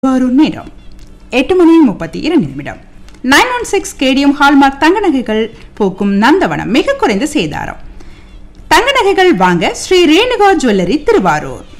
நேரம் 8:32 916 KTM hallmark தங்க நகைகள் போக்கும் நந்தவனம் மிக குறைந்த சேதாரம். தங்க நகைகள் வாங்க ஸ்ரீ ரேணுகா ஜுவல்லரி திருவாரூர்.